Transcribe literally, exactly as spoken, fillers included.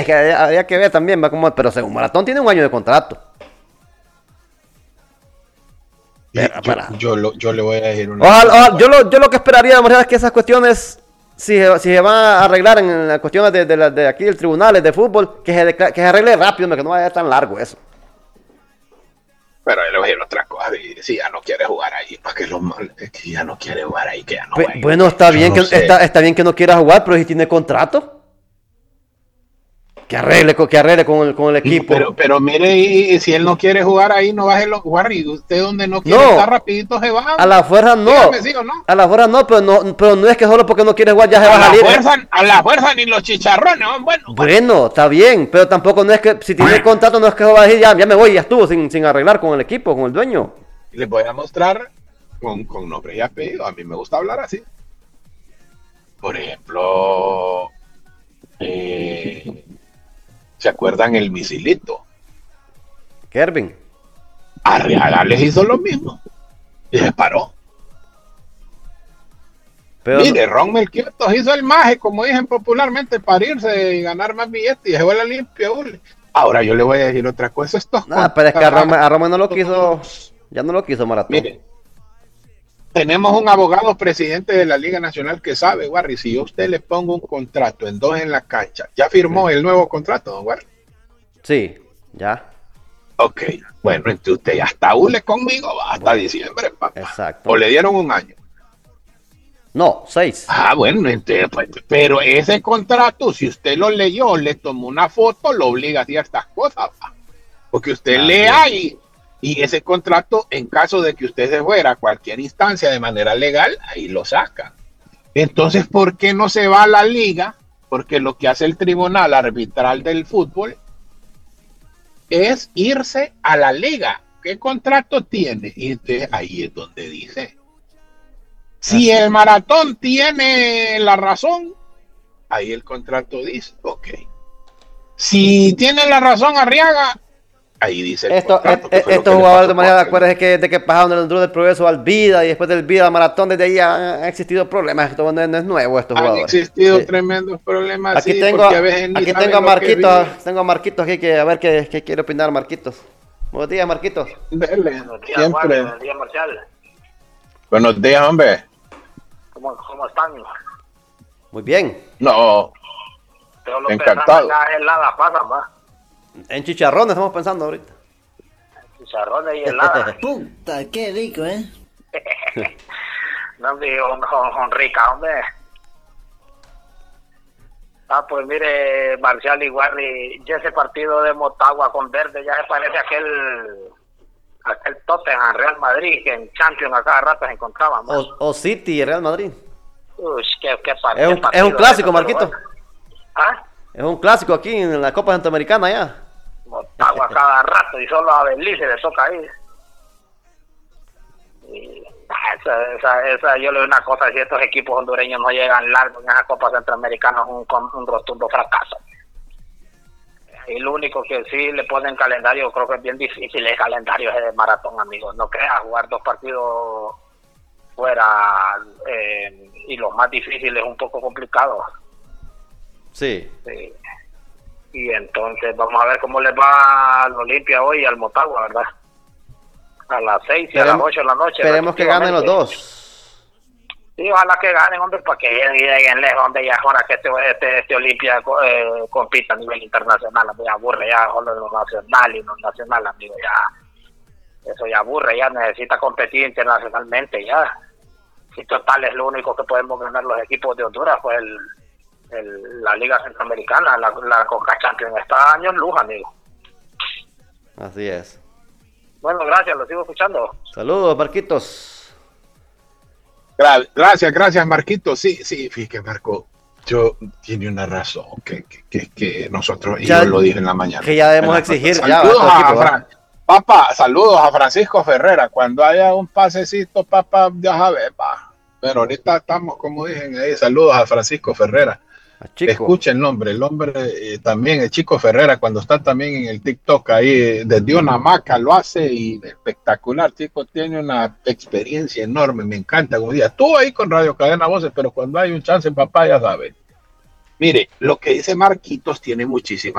que habría que ver también, va como, pero según Maratón tiene un año de contrato. Pero, yo, yo, lo, yo le voy a decir una ojalá, ojalá, yo, lo, yo lo que esperaría de manera es que esas cuestiones, si, si se van a arreglar en las cuestiones de, de, de, de aquí del tribunales de fútbol, que se, que se arregle rápido, que no vaya a ser tan largo eso. Pero él le voy a decir otra cosa, y si ya no quiere jugar ahí, para que lo mal, es que ya no quiere jugar ahí, que ya no Pues, bueno, está bien, no que, está, está bien que no quiera jugar, pero si tiene contrato. Que arregle, que arregle con el, con el equipo. Pero, pero mire, y, si él no quiere jugar ahí, no baje los jugar. Y usted donde no quiere no, estar rapidito se va. A la fuerza no. Dígame, ¿sí o no? A la fuerza no, pero no, pero no es que solo porque no quiere jugar ya se a va a salir. Fuerza, ¿eh? A la fuerza ni los chicharrones, bueno. Bueno, está bien, pero tampoco no es que si tiene contrato no es que va a decir ya, ya me voy, ya estuvo sin, sin arreglar con el equipo, con el dueño. Les voy a mostrar con, con nombre y apellido. A mí me gusta hablar así. Por ejemplo, eh, ¿se acuerdan el misilito? Kervin. Arriaga les hizo lo mismo. Y se paró. Pero mire, no... Ron Melquietos hizo el maje, como dicen popularmente, para irse y ganar más billetes y se fue la limpia. Ahora yo le voy a decir otra cosa. Esto nah, pero es que a Roma, a Roma no lo quiso, ya no lo quiso Maratón. Mire, tenemos un abogado presidente de la Liga Nacional que sabe, Warry, si yo a usted le pongo un contrato en dos en la cancha, ¿ya firmó sí. el nuevo contrato, don Warry? Sí, ya. Ok, bueno, entonces usted ya está hule conmigo hasta bueno, diciembre, papá. Exacto. ¿O le dieron un año? No, seis. Ah, bueno, entonces, pues, pero ese contrato, si usted lo leyó, le tomó una foto, lo obliga a ciertas cosas, pa. Porque usted ah, lea ahí. Y ese contrato, en caso de que usted se fuera a cualquier instancia de manera legal, ahí lo saca. Entonces, ¿por qué no se va a la liga? Porque lo que hace el Tribunal Arbitral del Fútbol es irse a la liga. ¿Qué contrato tiene? Y entonces ahí es donde dice. Si el Maratón tiene la razón, ahí el contrato dice, ok. Si tiene la razón Arriaga, ahí dice el esto, contrato, et, estos jugadores de manera, acuérdense que de que pasaron del Enduro del Progreso al Vida y después del Vida al Maratón, desde ahí han, han existido problemas, esto no es, no es nuevo estos han jugadores. Han existido sí. tremendos problemas, aquí sí, tengo, a veces aquí tengo a Marquitos, tengo a Marquitos aquí, que a ver qué, qué quiere opinar Marquitos. Buenos días, Marquitos. Dele, buenos días, siempre. Juan, buenos días, Marcial. Buenos días, hombre. ¿Cómo, cómo están? Muy bien. No, pero encantado. Helada pasa, ¿va? En chicharrones estamos pensando ahorita. Chicharrones y helada. Puta, qué rico, ¿eh? No, hombre, son rica, hombre. Ah, pues mire, Marcial y Warry, ya ese partido de Motagua con Verde ya se parece a aquel, aquel Tottenham Real Madrid que en Champions a cada rato se encontraban. O, o City Real Madrid. Uy, qué, qué, par es, un, qué partido. Es un clásico, Marquito. ¿Ah? Es un clásico aquí en la Copa Centroamericana ya. Motagua a cada rato y solo a Belice le toca ahí. Y esa, esa, esa, yo le doy una cosa, si estos equipos hondureños no llegan largo en esa Copa Centroamericana es un, un rotundo fracaso. Y lo único que sí le ponen calendario, creo que es bien difícil el calendario es de Maratón, amigos. No creas, jugar dos partidos fuera eh, y los más difíciles es un poco complicado. Sí. Sí. Y entonces vamos a ver cómo les va al Olimpia hoy y al Motagua, ¿verdad? A las seis y Esperemos, a las ocho de la noche. Esperemos que ganen los dos. Sí, ojalá que ganen, hombre, para que lleguen lejos, hombre, ya es hora que este, este, este Olimpia eh, compita a nivel internacional, me aburre ya solo en lo nacional y en lo nacional, amigo, ya, eso ya aburre, ya necesita competir internacionalmente, ya. Si total es lo único que podemos ganar los equipos de Honduras, pues el, el, la Liga Centroamericana, la, la Coca Champions, está años luz, amigo. Así es. Bueno, gracias, lo sigo escuchando. Saludos, Marquitos. Gracias, gracias, Marquitos. Sí, sí, fíjate, Marco, yo tiene una razón que, que, que, que nosotros, ya, y yo lo dije en la mañana. Que ya debemos exigir. Saludos ya, a, equipo, Fran, papá, saludos a Francisco Ferrera. Cuando haya un pasecito, papá, ya sabes, pa. Pero ahorita estamos, como dicen ahí, saludos a Francisco Ferrera. Escucha el nombre, el nombre eh, también, el Chico Ferrera, cuando está también en el TikTok ahí, desde una hamaca lo hace y espectacular. Chico tiene una experiencia enorme, me encanta. Como día, estuvo ahí con Radio Cadena Voces, pero cuando hay un chance, papá, ya sabe. Mire, lo que dice Marquitos tiene muchísima